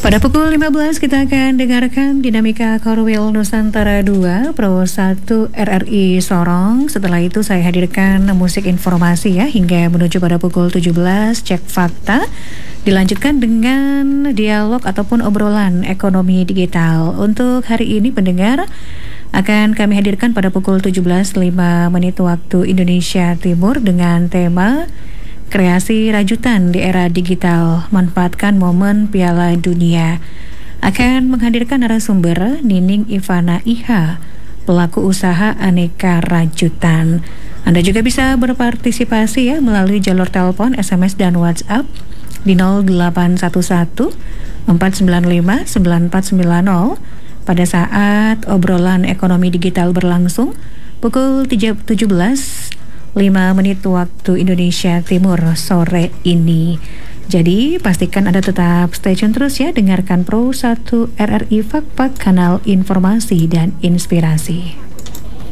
Pada pukul 15 kita akan dengarkan Dinamika Korwil Nusantara 2 Pro 1 RRI Sorong. Setelah itu saya hadirkan musik informasi ya hingga menuju pada pukul 17 cek fakta. Dilanjutkan dengan dialog ataupun obrolan ekonomi digital. Untuk hari ini pendengar akan kami hadirkan pada pukul 17.05 waktu Indonesia Timur dengan tema Kreasi Rajutan di Era Digital, Manfaatkan Momen Piala Dunia. Akan menghadirkan narasumber Nining Ivana Iha, pelaku usaha aneka rajutan. Anda juga bisa berpartisipasi ya melalui jalur telepon, SMS dan WhatsApp di 0811 495 9490 pada saat obrolan ekonomi digital berlangsung pukul 17.05 waktu Indonesia Timur sore ini. Jadi pastikan Anda tetap stay tune terus ya, dengarkan Pro 1 RRI Fakpak, kanal informasi dan inspirasi.